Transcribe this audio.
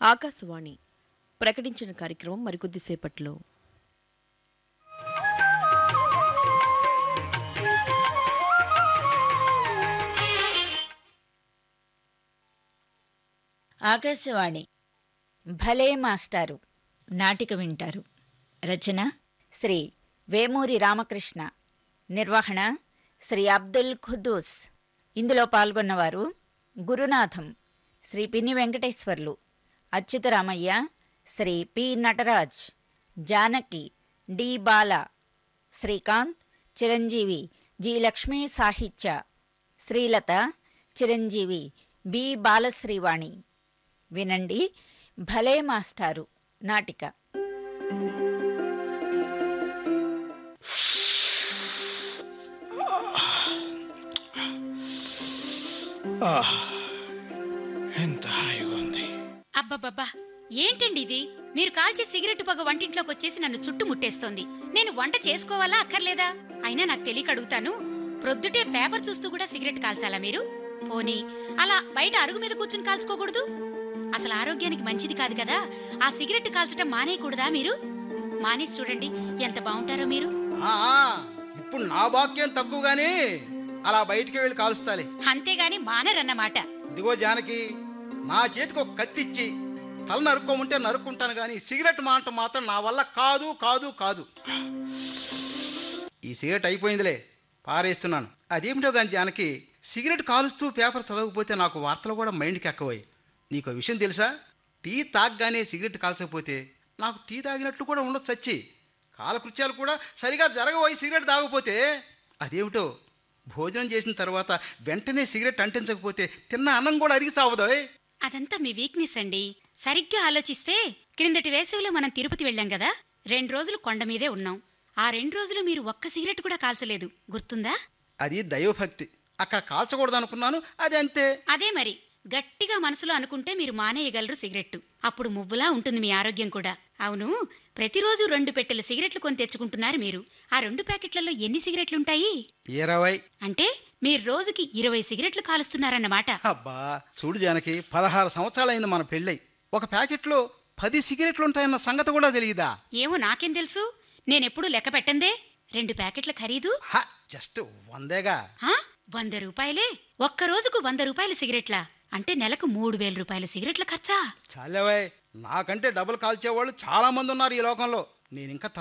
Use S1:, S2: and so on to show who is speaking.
S1: ఆకాశవాణి ప్రకటించిన కార్యక్రమం మరికొద్దిసేపట్లో.
S2: ఆకాశవాణి భలే మాస్టారు నాటిక వింటారు. రచన శ్రీ వేమూరి రామకృష్ణ, నిర్వహణ శ్రీ అబ్దుల్ ఖుద్దూస్. ఇందులో పాల్గొన్నవారు గురునాథం శ్రీ పిన్ని వెంకటేశ్వర్లు, అచ్యుతరామయ్య శ్రీ పి నటరాజ్, జానకి డి బాల, శ్రీకాంత్ చిరంజీవి జి లక్ష్మీ సాహిత్య, శ్రీలత చిరంజీవి బి బాలశ్రీవాణి. వినండి భలే మాస్టారు నాటిక.
S3: ఎంత హాయిగా ఉంది.
S4: అబ్బబ్బబ్బా, ఏంటండి ఇది? మీరు కాల్చే సిగరెట్ పొగ వంటింట్లోకి వచ్చేసి నన్ను చుట్టుముట్టేస్తోంది. నేను వంట చేసుకోవాలా అక్కర్లేదా? అయినా నాకు తెలియక అడుగుతాను, ప్రొద్దుటే పేపర్ చూస్తూ కూడా సిగరెట్ కాల్చాలా మీరు? పోనీ అలా బయట అరుగు మీద కూర్చుని కాల్చుకోకూడదు? అసలు ఆరోగ్యానికి మంచిది కాదు కదా. ఆ సిగరెట్ కాల్చటం మానేయకూడదా మీరు? మానేసి చూడండి, ఎంత బాగుంటారో మీరు.
S3: ఇప్పుడు నా వాక్యం తక్కువగానే అలా బయటికి వెళ్ళి కాలుస్తాలే,
S4: అంతేగాని మానరన్నమాట.
S3: ఇదిగో జానకి, నా చేతికి ఒక కత్తిచ్చి తల నరుక్కోమంటే నరుక్కుంటాను గాని సిగరెట్ మానటం మాత్రం నా వల్ల కాదు కాదు కాదు. ఈ సిగరెట్ అయిపోయిందిలే, పారేస్తున్నాను. అదేమిటో గాని జానకి, సిగరెట్ కాలుస్తూ పేపర్ చదవకపోతే నాకు వార్తలు కూడా మైండ్కి ఎక్కవోయి. నీకు విషయం తెలుసా? టీ తాగగానే సిగరెట్ కాల్చకపోతే నాకు టీ తాగినట్లు కూడా ఉండొచ్చు. చచ్చి కాలకృత్యాలు కూడా సరిగా జరగబోయి సిగరెట్ తాగకపోతే. అదేమిటో, భోజనం చేసిన తర్వాత వెంటనే సిగరెట్ అంటించకపోతే తిన్న అన్నం కూడా అరిగి సావదోయ్.
S4: అదంతా మీ వీక్నెస్ అండి. సరిగ్గా ఆలోచిస్తే క్రిందటి వేసవిలో మనం తిరుపతి వెళ్ళాం కదా, 2 రోజులు కొండ మీదే ఉన్నాం. ఆ 2 రోజులు మీరు ఒక్క సిగరెట్ కూడా కాల్చలేదు, గుర్తుందా?
S3: అది దైవభక్తి. అక్కడ కాల్చకూడదు అనుకున్నాను, అది అంతే.
S4: అదే మరి, గట్టిగా మనసులో అనుకుంటే మీరు మానేయగలరు సిగరెట్టు. అప్పుడు మువ్వులా ఉంటుంది మీ ఆరోగ్యం కూడా. అవును, ప్రతిరోజు 2 పెట్టెలు సిగరెట్లు కొని తెచ్చుకుంటున్నారు మీరు. ఆ 2 ప్యాకెట్లలో ఎన్ని సిగరెట్లుంటాయి?
S3: 20.
S4: అంటే మీరు రోజుకి 20 సిగరెట్లు కాలుస్తున్నారన్నమాట.
S3: అబ్బా చూడు జానకి, 16 సంవత్సరాలైంది మన పెళ్ళై. ఒక ప్యాకెట్లో 10 సిగరెట్లు ఉంటాయన్న సంగతి కూడా తెలియదా?
S4: ఏమో, నాకేం తెలుసు, నేనెప్పుడు లెక్క పెట్టందే. 2 ప్యాకెట్ల ఖరీదు
S3: జస్ట్ 100గా.
S4: 100 రూపాయలే? ఒక్క రోజుకు 100 రూపాయల సిగరెట్లా? అంటే నెలకు 3000 రూపాయల సిగరెట్ల ఖర్చా?
S3: చాలేవాయ్, నాకంటే డబుల్ కాల్చేవాళ్ళు చాలా మంది ఉన్నారు ఈ లోకంలో. నేనింకా